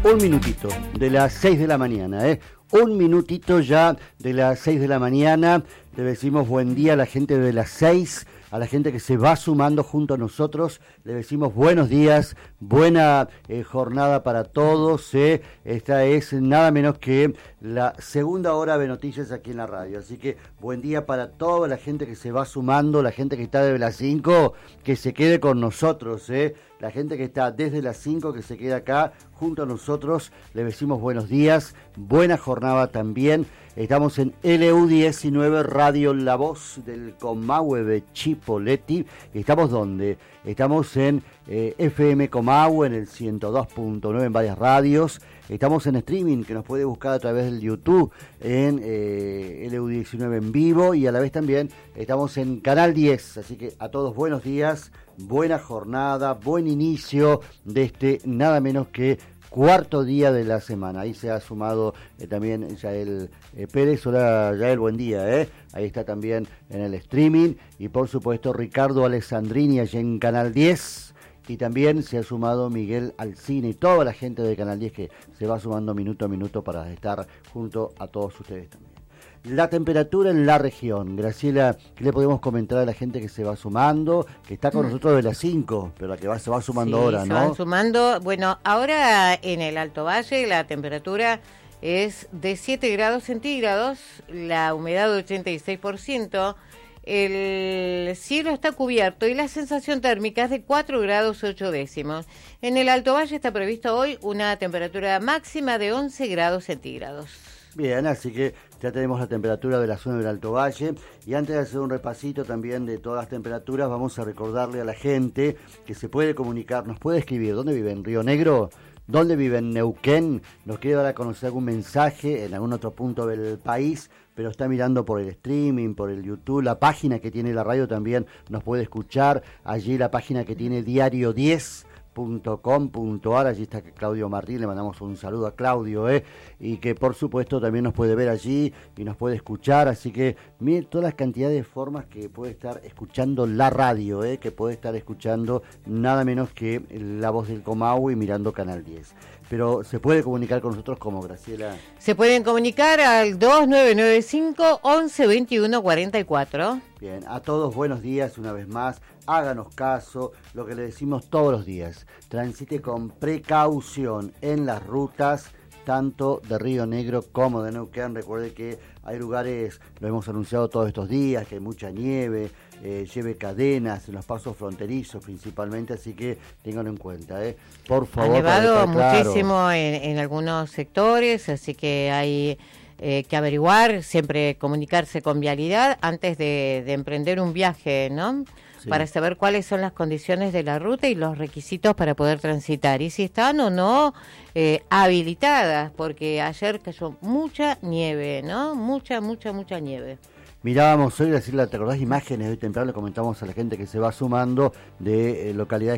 Un minutito de las 6 de la mañana, Un minutito ya de las 6 de la mañana. Le decimos buen día a la gente de las 6, a la gente que se va sumando junto a nosotros. Le decimos buenos días, buena jornada para todos. Esta es nada menos que la segunda hora de noticias aquí en la radio. Así que buen día para toda la gente que se va sumando, la gente que está desde las 5, que se quede con nosotros. La gente que está desde las 5, que se queda acá junto a nosotros, le decimos buenos días, buena jornada también. Estamos en LU19 Radio La Voz del Comahue de Chipoleti. ¿Estamos dónde? Estamos en FM Comahue, en el 102.9 en varias radios. Estamos en streaming, que nos puede buscar a través del YouTube en LU19 en vivo, y a la vez también estamos en Canal 10. Así que a todos buenos días, buena jornada, buen inicio de este nada menos que cuarto día de la semana. Ahí se ha sumado también Yael Pérez. Hola Yael, buen día. Ahí está también en el streaming. Y por supuesto Ricardo Alessandrini allí en Canal 10. Y también se ha sumado Miguel Alcina y toda la gente de Canal 10 que se va sumando minuto a minuto para estar junto a todos ustedes también. La temperatura en la región. Graciela, ¿qué le podemos comentar a la gente que se va sumando? Que está con nosotros de las 5, pero la que se va sumando sí, ahora, ¿no? Se van sumando. Bueno, ahora en el Alto Valle la temperatura es de 7 grados centígrados, la humedad de 86%, el cielo está cubierto y la sensación térmica es de 4 grados 8 décimos. En el Alto Valle está previsto hoy una temperatura máxima de 11 grados centígrados. Bien, así que ya tenemos la temperatura de la zona del Alto Valle. Y antes de hacer un repasito también de todas las temperaturas, vamos a recordarle a la gente que se puede comunicar, nos puede escribir. ¿Dónde vive? ¿En Río Negro? ¿Dónde vive? ¿En Neuquén? ¿Nos quiere dar a conocer algún mensaje en algún otro punto del país? Pero está mirando por el streaming, por el YouTube, la página que tiene la radio también nos puede escuchar. Allí la página que tiene diario10.com.ar, allí está Claudio Martín, le mandamos un saludo a Claudio, y que por supuesto también nos puede ver allí y nos puede escuchar, así que mire todas las cantidades de formas que puede estar escuchando la radio, que puede estar escuchando nada menos que La Voz del Comahue y mirando Canal 10. Pero se puede comunicar con nosotros como, Graciela. Se pueden comunicar al 2995 11 21 44. Bien, a todos buenos días una vez más. Háganos caso, lo que le decimos todos los días. Transite con precaución en las rutas, tanto de Río Negro como de Neuquén. Recuerde que hay lugares, lo hemos anunciado todos estos días, que hay mucha nieve, lleve cadenas en los pasos fronterizos principalmente, así que ténganlo en cuenta, por favor. Ha nevado muchísimo claro. en algunos sectores, así que hay que averiguar, siempre comunicarse con Vialidad antes de emprender un viaje, ¿no? Sí. Para saber cuáles son las condiciones de la ruta y los requisitos para poder transitar, y si están o no habilitadas, porque ayer cayó mucha nieve, ¿no? Mucha nieve. Mirábamos hoy, decirle, ¿te acordás imágenes? Hoy temprano le comentamos a la gente que se va sumando de localidades